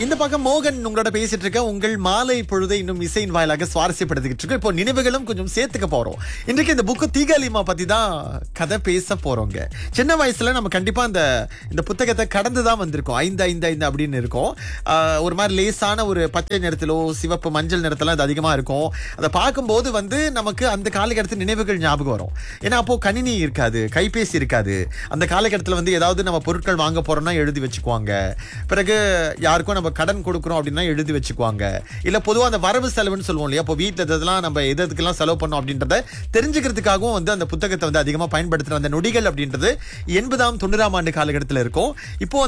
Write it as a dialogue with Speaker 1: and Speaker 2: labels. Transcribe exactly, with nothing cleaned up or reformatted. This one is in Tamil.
Speaker 1: இந்த பக்கம் மோகன் உங்களோட பேசிட்டு இருக்க. உங்கள் மாலை பொழுதை இன்னும் இசையின் வாயிலாக சுவாரஸ்யப்படுத்திக்கிட்டு இருக்கு. இப்போ நினைவுகளும் கொஞ்சம் சேர்த்துக்க போறோம். இன்றைக்கு இந்த புக்கு தீகாலிமா பத்தி தான் கதை பேச போறோங்க. சின்ன வயசுல நம்ம கண்டிப்பா இந்த இந்த புத்தகத்தை கடந்து தான் வந்திருக்கோம். ஐந்து ஐந்து ஐந்து அப்படின்னு இருக்கும். ஆஹ் ஒரு மாதிரி லேசான ஒரு பச்சை நிறத்திலோ சிவப்பு மஞ்சள் நிறத்துல அது அதிகமா இருக்கும். அதை பார்க்கும்போது வந்து நமக்கு அந்த காலகட்டத்தில் நினைவுகள் ஞாபகம் வரும். ஏன்னா அப்போ கணினி இருக்காது, கைபேசி இருக்காது. அந்த காலகட்டத்தில் வந்து ஏதாவது நம்ம பொருட்கள் வாங்க போறோம்னா எழுதி வச்சுக்குவாங்க. பிறகு யாருக்கும் நம்ம கடன் கொடுக்குறோம் அப்படின்னா எழுதி வச்சுக்குவாங்க. இல்ல பொதுவா அந்த வரவு செலவுன்னு சொல்லுவோம் இல்லையா, அப்போ வீட்டுல இதெல்லாம் நம்ம எது எதுக்கெல்லாம் செலவு பண்ணோம் அப்படின்றத தெரிஞ்சுக்கிறதுக்காகவும் வந்து அந்த புத்தகத்தை வந்து அதிகமா பயன்படுத்துற அந்த நொடிகள் அப்படின்றது எண்பதாம் தொண்ணூறாம் ஆண்டு காலகட்டத்தில் இருக்கும். இப்போ